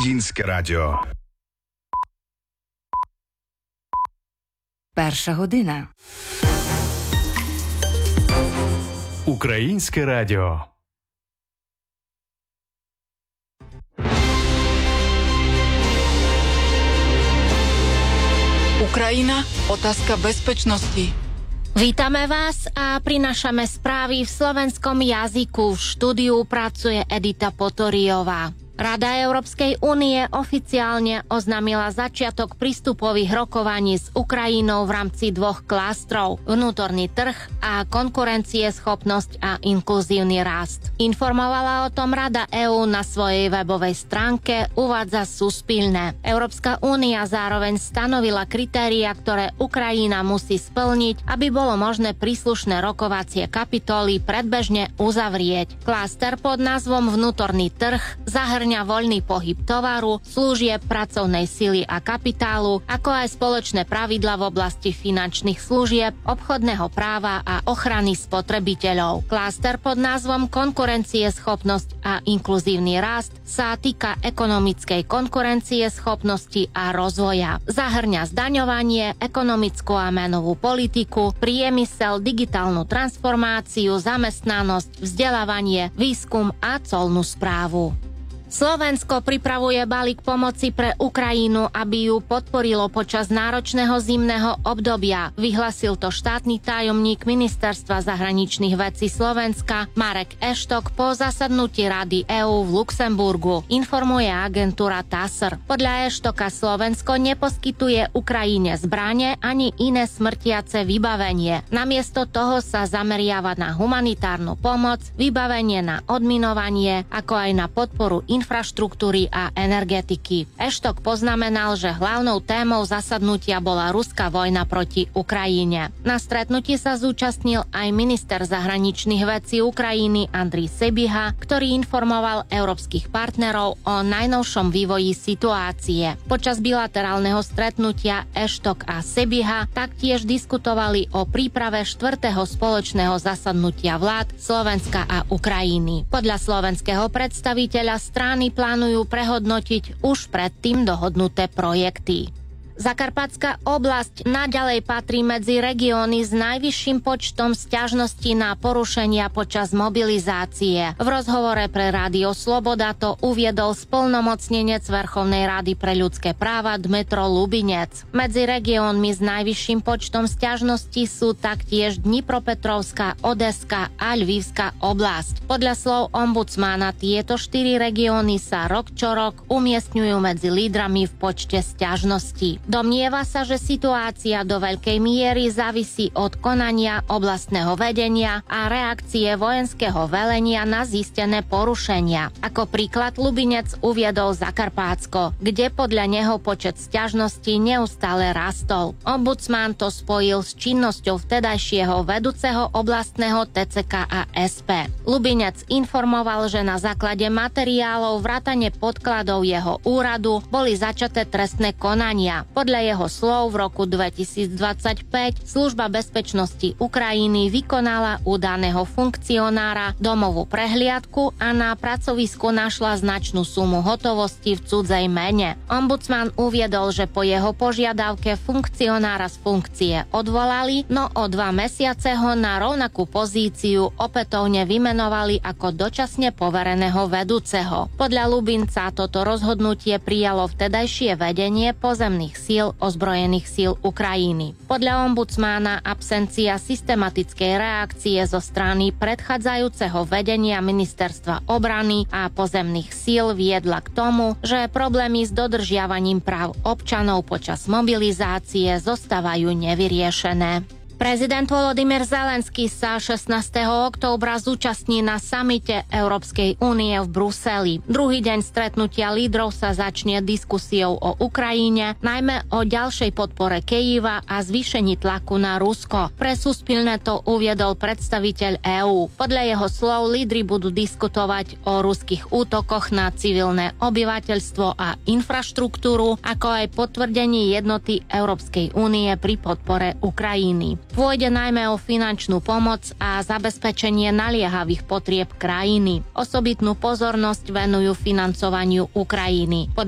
Українське радіо. Перша година. Українське радіо. Ukrajina, otázka bezpečnosti. Vítame vás a prinášame správy v slovenskom jazyku. V štúdiu pracuje Edita Potoriová. Rada Európskej únie oficiálne oznámila začiatok prístupových rokovaní s Ukrajinou v rámci dvoch klástrov: vnútorný trh a konkurencieschopnosť a inkluzívny rast. Informovala o tom Rada EÚ na svojej webovej stránke, uvádza Suspilné. Európska únia zároveň stanovila kritériá, ktoré Ukrajina musí splniť, aby bolo možné príslušné rokovacie kapitoly predbežne uzavrieť. Kláster pod názvom vnútorný trh zahrňa voľný pohyb tovaru, služieb, pracovnej sily a kapitálu, ako aj spoločné pravidlá v oblasti finančných služieb, obchodného práva a ochrany spotrebiteľov. Kláster pod názvom konkurencieschopnosť a inkluzívny rast sa týka ekonomickej konkurencieschopnosti a rozvoja. Zahrňa zdaňovanie, ekonomickú a menovú politiku, priemysel, digitálnu transformáciu, zamestnanosť, vzdelávanie, výskum a colnú správu. Slovensko pripravuje balík pomoci pre Ukrajinu, aby ju podporilo počas náročného zimného obdobia. Vyhlasil to štátny tajomník Ministerstva zahraničných vecí Slovenska Marek Eštok po zasadnutí Rady EÚ v Luxemburgu, informuje agentúra TASR. Podľa Eštoka Slovensko neposkytuje Ukrajine zbrane ani iné smrtiace vybavenie. Namiesto toho sa zameriava na humanitárnu pomoc, vybavenie na odminovanie, ako aj na podporu infraštruktúry a energetiky. Eštok poznamenal, že hlavnou témou zasadnutia bola ruská vojna proti Ukrajine. Na stretnutí sa zúčastnil aj minister zahraničných vecí Ukrajiny Andrej Sebiha, ktorý informoval európskych partnerov o najnovšom vývoji situácie. Počas bilaterálneho stretnutia Eštok a Sebiha taktiež diskutovali o príprave 4. spoločného zasadnutia vlád Slovenska a Ukrajiny. Podľa slovenského predstaviteľa strany plánujú prehodnotiť už predtým dohodnuté projekty. Zakarpatská oblasť naďalej patrí medzi regióny s najvyšším počtom sťažností na porušenia počas mobilizácie. V rozhovore pre Rádio Sloboda to uviedol splnomocnenec Verchovnej rady pre ľudské práva Dmytro Lubinec. Medzi regiónmi s najvyšším počtom sťažností sú taktiež Dnipropetrovská, Odeská a Lvivská oblasť. Podľa slov ombudsmana tieto 4 regióny sa rok čo rok umiestňujú medzi lídrami v počte sťažností. Domnieva sa, že situácia do veľkej miery závisí od konania oblastného vedenia a reakcie vojenského velenia na zistené porušenia. Ako príklad Lubinec uviedol Zakarpátsko, kde podľa neho počet sťažností neustále rastol. Ombudsman to spojil s činnosťou vtedajšieho vedúceho oblastného TCK a SP. Lubinec informoval, že na základe materiálov vrátane podkladov jeho úradu boli začaté trestné konania. Podľa jeho slov v roku 2025 Služba bezpečnosti Ukrajiny vykonala u daného funkcionára domovú prehliadku a na pracovisku našla značnú sumu hotovosti v cudzej mene. Ombudsman uviedol, že po jeho požiadavke funkcionára z funkcie odvolali, no o 2 mesiace ho na rovnakú pozíciu opätovne vymenovali ako dočasne povereného vedúceho. Podľa Lubinca toto rozhodnutie prijalo vtedajšie vedenie pozemných síl ozbrojených síl Ukrajiny. Podľa ombudsmána absencia systematickej reakcie zo strany predchádzajúceho vedenia Ministerstva obrany a pozemných síl viedla k tomu, že problémy s dodržiavaním práv občanov počas mobilizácie zostávajú nevyriešené. Prezident Volodymyr Zelenský sa 16. októbra zúčastní na samite Európskej únie v Bruseli. Druhý deň stretnutia lídrov sa začne diskusiou o Ukrajine, najmä o ďalšej podpore Kyjeva a zvýšení tlaku na Rusko. Pre Suspilné to uviedol predstaviteľ EÚ. Podľa jeho slov lídri budú diskutovať o ruských útokoch na civilné obyvateľstvo a infraštruktúru, ako aj potvrdení jednoty Európskej únie pri podpore Ukrajiny. Pôjde najmä o finančnú pomoc a zabezpečenie naliehavých potrieb krajiny. Osobitnú pozornosť venujú financovaniu Ukrajiny.